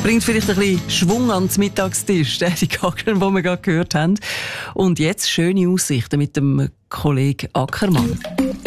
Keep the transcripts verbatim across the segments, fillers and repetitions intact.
Bringt vielleicht ein bisschen Schwung ans Mittagstisch, die Gaggeln, die wir gerade gehört haben. Und jetzt schöne Aussichten mit dem Kollegen Ackermann.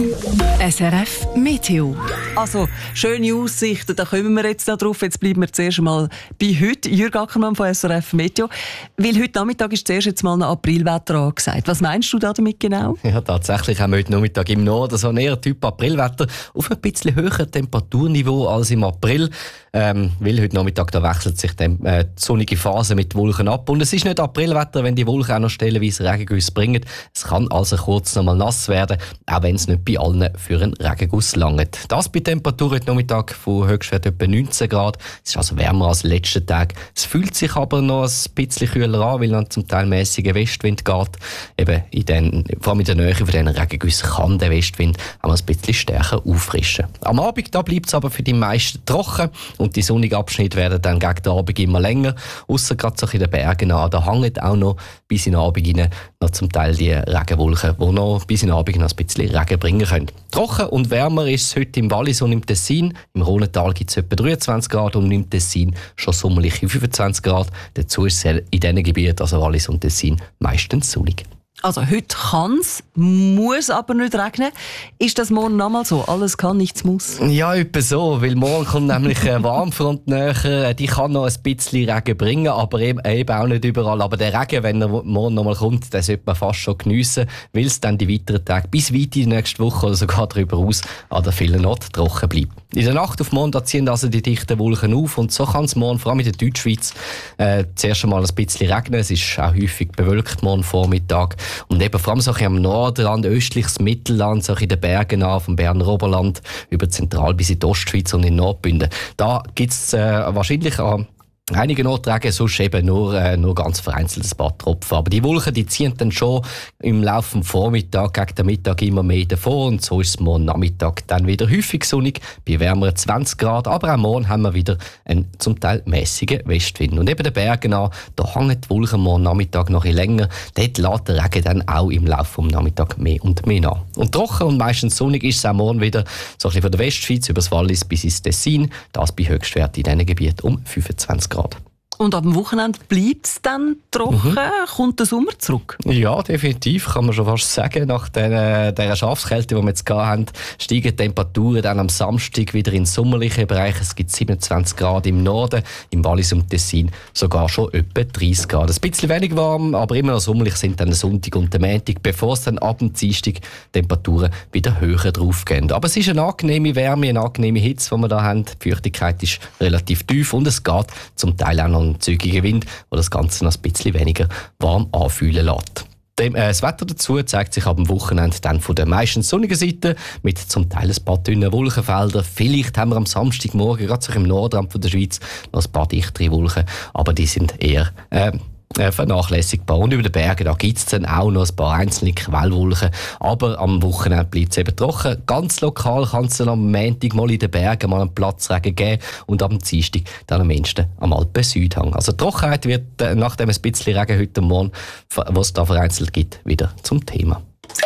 S R F Meteo. Also, schöne Aussichten, da kommen wir jetzt noch drauf. Jetzt bleiben wir zuerst mal bei heute. Jürg Ackermann von S R F Meteo. Weil heute Nachmittag ist zuerst jetzt mal ein Aprilwetter angesagt. Was meinst du da damit genau? Ja, tatsächlich haben wir heute Nachmittag im Norden so ein eher Typ Aprilwetter auf ein bisschen höherem Temperaturniveau als im April. Ähm, weil heute Nachmittag da wechselt sich die, äh, die sonnige Phase mit Wolken ab. Und es ist nicht Aprilwetter, wenn die Wolken auch noch stellenweise Regengüsse bringen. Es kann also kurz noch mal nass werden, auch wenn es nicht bei allen für einen Regenguss langt. Das bei Temperatur heute Nachmittag von Höchstwert etwa neunzehn Grad. Es ist also wärmer als letzten Tag. Es fühlt sich aber noch ein bisschen kühler an, weil dann zum Teil mäßiger Westwind geht. Eben in den, vor allem in der Nähe von diesen Regengüssen kann der Westwind auch ein bisschen stärker auffrischen. Am Abend bleibt es aber für die meisten trocken und die sonnigen Abschnitte werden dann gegen den Abend immer länger. Ausser gerade so in den Bergen an. Da hängen auch noch bis in den Abend rein noch zum Teil die Regenwolken, die noch bis in den Abend noch ein bisschen Regen bringen können. Trocken und wärmer ist es heute im Wallis und im Tessin. Im Rhonental gibt es etwa dreiundzwanzig Grad und im Tessin schon sommerliche fünfundzwanzig Grad. Dazu ist es in diesen Gebieten, also Wallis und Tessin, meistens sonnig. Also heute kann es, muss aber nicht regnen. Ist das morgen nochmal so? Alles kann, nichts muss? Ja, etwa so, weil morgen kommt nämlich eine Warmfront näher. Die kann noch ein bisschen Regen bringen, aber eben, eben auch nicht überall. Aber der Regen, wenn er morgen nochmal kommt, den sollte man fast schon geniessen, weil es dann die weiteren Tage bis weit in die nächste Woche oder sogar darüber aus an den vielen Orten trocken bleibt. In der Nacht auf morgen ziehen also die dichten Wolken auf und so kann es morgen, vor allem in der Deutschschweiz, äh, zuerst einmal ein bisschen regnen. Es ist auch häufig bewölkt morgen Vormittag. Und eben vor allem so am Nordrand, östliches Mittelland, so in den Bergen an, vom Berner Oberland, über Zentral bis in die Ostschweiz und in Nordbünden. Da gibt es äh, wahrscheinlich an einige Orte Regen, sonst eben nur, äh, nur ganz vereinzelt ein paar Tropfen. Aber die Wolken, die ziehen dann schon im Laufe des Vormittags gegen den Mittag immer mehr davon. Und so ist es morgen Nachmittag dann wieder häufig sonnig, bei wärmeren zwanzig Grad. Aber auch morgen haben wir wieder einen zum Teil mäßigen Westwind. Und eben den Bergen an, da hängen die Wolken morgen Nachmittag noch ein bisschen länger. Dort lässt der Regen dann auch im Laufe des Nachmittags mehr und mehr nach. Und trocken und meistens sonnig ist es auch morgen wieder so ein bisschen von der Westschweiz über das Wallis bis ins Tessin. Das bei Höchstwert in diesen Gebieten um fünfundzwanzig Grad. Und ab dem Wochenende bleibt es dann trocken? Mhm. Kommt der Sommer zurück? Ja, definitiv, kann man schon fast sagen. Nach der, der Schafskälte, die wir jetzt gehabt haben, steigen die Temperaturen dann am Samstag wieder in den sommerlichen Bereich. Es gibt siebenundzwanzig Grad im Norden, im Wallis und Tessin sogar schon etwa dreißig Grad. Ein bisschen wenig warm, aber immer noch sommerlich sind dann der Sonntag und der Montag, bevor es dann ab dem Dienstag Temperaturen wieder höher drauf gehen. Aber es ist eine angenehme Wärme, eine angenehme Hitze, die wir da haben. Die Feuchtigkeit ist relativ tief und es geht zum Teil auch noch ein zügiger Wind, der das Ganze noch ein bisschen weniger warm anfühlen lässt. Dem, äh, das Wetter dazu zeigt sich ab dem Wochenende dann von der meistens sonnigen Seite mit zum Teil ein paar dünnen Wolkenfeldern. Vielleicht haben wir am Samstagmorgen, gerade so im Nordrand von der Schweiz, noch ein paar dichtere Wolken, aber die sind eher äh, Äh, vernachlässigbar. Und über den Bergen, da gibt es dann auch noch ein paar einzelne Quellwolken. Aber am Wochenende bleibt es eben trocken. Ganz lokal kann es dann am Montag mal in den Bergen mal einen Platzregen geben und am Dienstag dann am ehesten am Alpen-Südhang. Also die Trockenheit wird äh, nachdem ein bisschen Regen heute Morgen, was es da vereinzelt gibt, wieder zum Thema.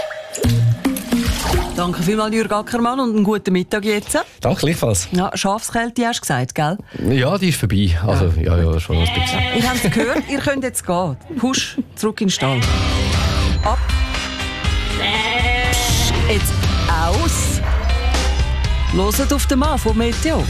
Danke vielmals, Jürg Ackermann, und einen guten Mittag jetzt. Danke, gleichfalls. Ja, Schafskälte hast du gesagt, gell? Ja, die ist vorbei. Also, ja, ja, schon ein bisschen. Ihr habt es gehört, ihr könnt jetzt gehen. Husch, zurück in den Stall. Ab. Jetzt aus. Hört auf den Mann vom Meteo.